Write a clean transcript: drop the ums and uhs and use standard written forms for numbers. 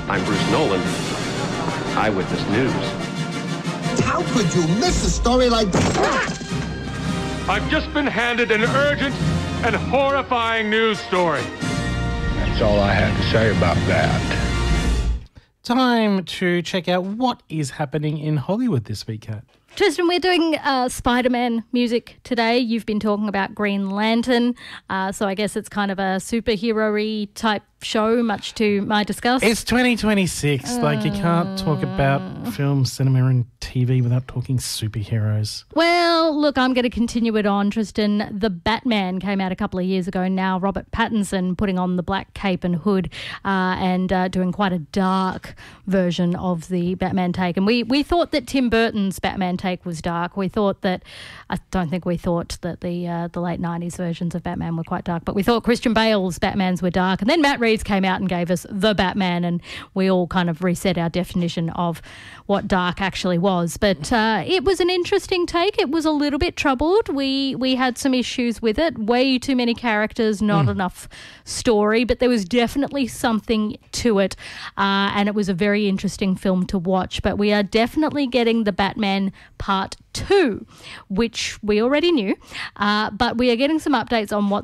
I'm Bruce Nolan, Eyewitness News. How could you miss a story like that? I've just been handed an urgent and horrifying news story. That's all I had to say about that. Time to check out what is happening in Hollywood this week, Kat. Tristan, we're doing Spider-Man music today. You've been talking about Green Lantern, so I guess it's kind of a superhero-y type show, much to my disgust. It's 2026. Like, you can't talk about film, cinema and TV without talking superheroes. Well, look, I'm going to continue it on, Tristan. The Batman came out a couple of years ago now. Robert Pattinson putting on the black cape and hood and doing quite a dark version of the Batman take. And we thought that Tim Burton's Batman take was dark. I don't think we thought that the late 90s versions of Batman were quite dark, but we thought Christian Bale's Batmans were dark. And then Matt Reeves came out and gave us the Batman, and we all kind of reset our definition of what dark actually was. But it was an interesting take. It was a little bit troubled. We had some issues with it. Way too many characters, not enough story, but there was definitely something to it. And it was a very interesting film to watch. But we are definitely getting the Batman Part 2, which we already knew. But we are getting some updates on what